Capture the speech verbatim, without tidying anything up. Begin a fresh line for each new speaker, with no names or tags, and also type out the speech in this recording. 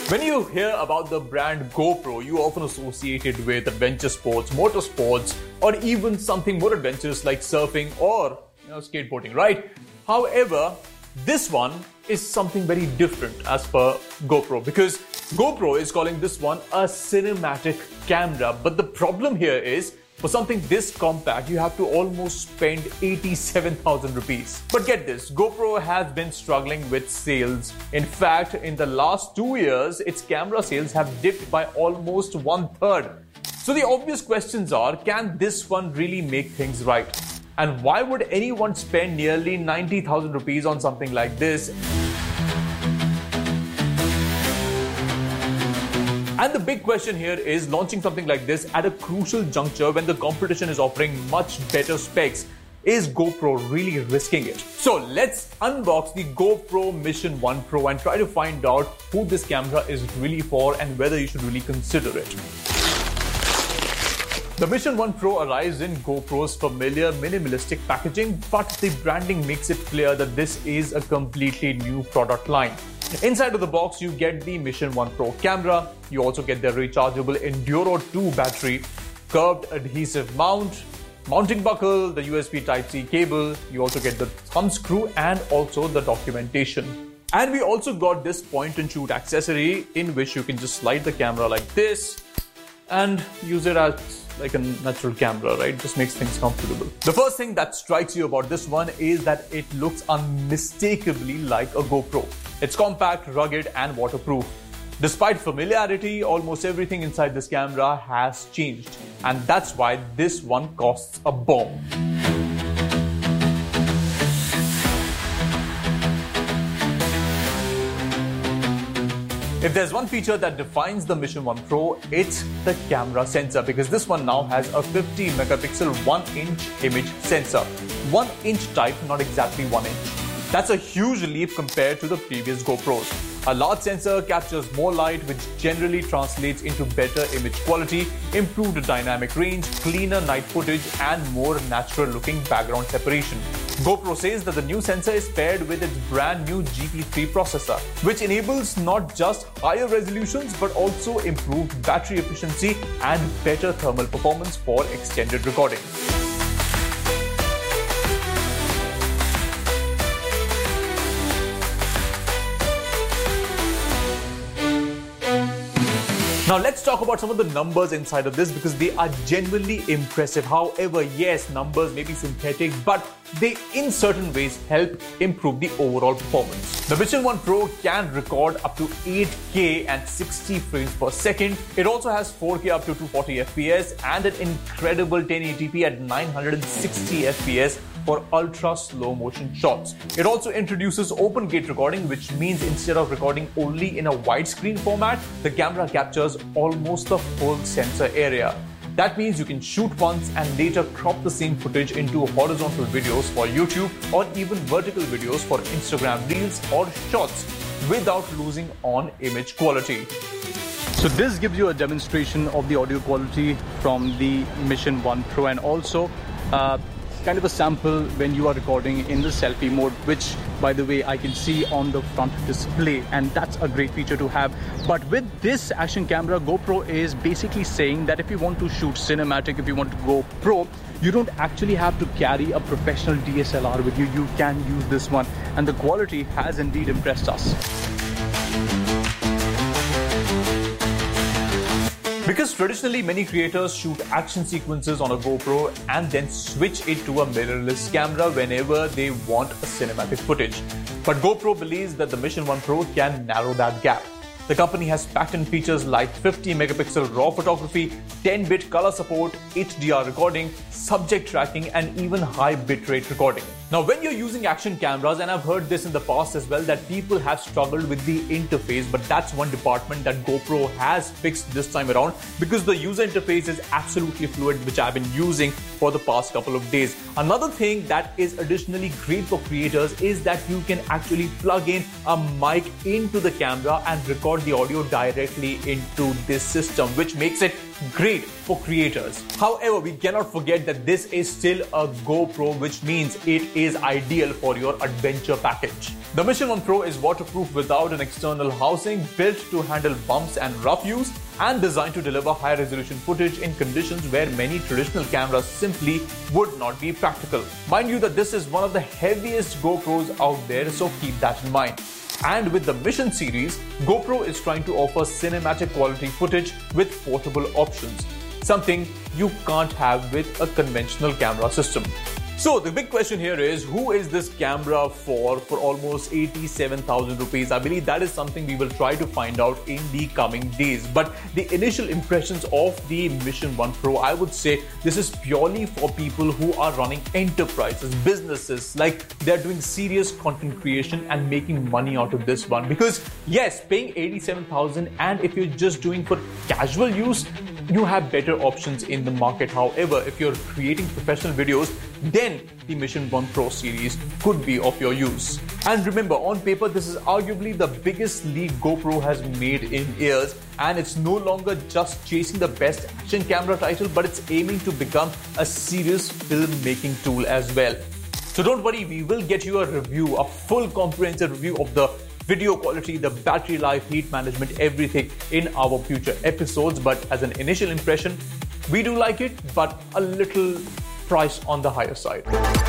When you hear about the brand GoPro, you often associate it with adventure sports, motorsports, or even something more adventurous like surfing or you know, skateboarding, right? However, this one is something very different as per GoPro, because GoPro is calling this one a cinematic camera. But the problem here is, for something this compact, you have to almost spend eighty-seven thousand rupees. But get this, GoPro has been struggling with sales. In fact, in the last two years, its camera sales have dipped by almost one third. So the obvious questions are, can this one really make things right? And why would anyone spend nearly ninety thousand rupees on something like this? And the big question here is launching something like this at a crucial juncture when the competition is offering much better specs. Is GoPro really risking it? So let's unbox the GoPro Mission one Pro and try to find out who this camera is really for and whether you should really consider it. The Mission one Pro arrives in GoPro's familiar minimalistic packaging, but the branding makes it clear that this is a completely new product line. Inside of the box, you get the Mission one Pro camera. You also get the rechargeable Enduro two battery, curved adhesive mount, mounting buckle, the U S B Type C cable. You also get the thumb screw and also the documentation. And we also got this point and shoot accessory in which you can just slide the camera like this and use it as like a natural camera, right? Just makes things comfortable. The first thing that strikes you about this one is that it looks unmistakably like a GoPro. It's compact, rugged, and waterproof. Despite familiarity, almost everything inside this camera has changed, and that's why this one costs a bomb. If there's one feature that defines the Mission one Pro, it's the camera sensor, because this one now has a fifty megapixel one inch image sensor. one inch type, not exactly one inch. That's a huge leap compared to the previous GoPros. A large sensor captures more light, which generally translates into better image quality, improved dynamic range, cleaner night footage, and more natural looking background separation. GoPro says that the new sensor is paired with its brand new G T three processor, which enables not just higher resolutions but also improved battery efficiency and better thermal performance for extended recording. Now let's talk about some of the numbers inside of this, because they are genuinely impressive. However, yes, numbers may be synthetic, but they in certain ways help improve the overall performance. The Mission one Pro can record up to eight K and sixty frames per second. It also has four K up to two hundred forty F P S and an incredible ten eighty p at nine hundred sixty F P S for ultra slow motion shots. It also introduces open gate recording, which means instead of recording only in a widescreen format, the camera captures almost the full sensor area. That means you can shoot once and later crop the same footage into horizontal videos for YouTube or even vertical videos for Instagram Reels or Shorts without losing on image quality. So this gives you a demonstration of the audio quality from the Mission one Pro, and also uh, kind of a sample when you are recording in the selfie mode, which by the way I can see on the front display, and that's a great feature to have. But with this action camera, GoPro is basically saying that if you want to shoot cinematic, if you want to go pro, you don't actually have to carry a professional D S L R with you. You can use this one, and the quality has indeed impressed us. Because traditionally many creators shoot action sequences on a GoPro and then switch it to a mirrorless camera whenever they want a cinematic footage. But GoPro believes that the Mission one Pro can narrow that gap. The company has patent features like fifty megapixel RAW photography, ten bit color support, H D R recording, subject tracking, and even high bitrate recording. Now, when you're using action cameras, and I've heard this in the past as well, that people have struggled with the interface, but that's one department that GoPro has fixed this time around, because the user interface is absolutely fluid, which I've been using for the past couple of days. Another thing that is additionally great for creators is that you can actually plug in a mic into the camera and record the audio directly into this system, which makes it great for creators. However, we cannot forget that this is still a GoPro, which means it is ideal for your adventure package. The Mission one Pro is waterproof without an external housing, built to handle bumps and rough use, and designed to deliver high-resolution footage in conditions where many traditional cameras simply would not be practical. Mind you that this is one of the heaviest GoPros out there, so keep that in mind. And with the Mission series, GoPro is trying to offer cinematic quality footage with portable options, something you can't have with a conventional camera system. So the big question here is, who is this camera for for almost eighty-seven thousand rupees? I believe that is something we will try to find out in the coming days. But the initial impressions of the Mission one Pro, I would say this is purely for people who are running enterprises, businesses, like they're doing serious content creation and making money out of this one. Because yes, paying eighty-seven thousand, and if you're just doing for casual use, you have better options in the market. However, if you're creating professional videos, then the Mission one Pro series could be of your use. And remember, on paper, this is arguably the biggest leap GoPro has made in years, and it's no longer just chasing the best action camera title, but it's aiming to become a serious filmmaking tool as well. So don't worry, we will get you a review, a full comprehensive review of the video quality, the battery life, heat management, everything in our future episodes. But as an initial impression, we do like it, but a little price on the higher side.